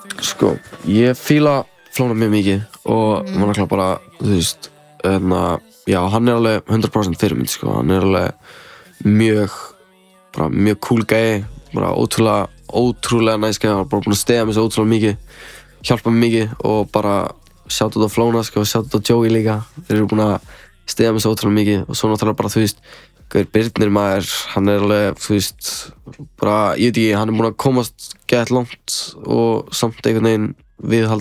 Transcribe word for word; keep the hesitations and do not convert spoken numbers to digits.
Sko, ég fíla Flóna mjög mikið og mm. var náttúrulega bara, þú veist, en að, já, hann er alveg hundrað prósent fyrirmynd, sko, hann er alveg mjög, bara mjög cool gæi, bara ótrúlega, ótrúlega næs gæi, hann var bara búinn að stega mig svo ótrúlega mikið, hjálpa mig mikið og bara shout out á Flóna, sko, shout out á Joey líka, þeir eru búin að stega mig svo ótrúlega mikið og svo náttúrulega bara, þú veist, Gauður Birnir maður, hann er alveg, þú veist, bara, ég veit ekki, hann er búinn að komast gett langt og samt einhvern veginn viðhalda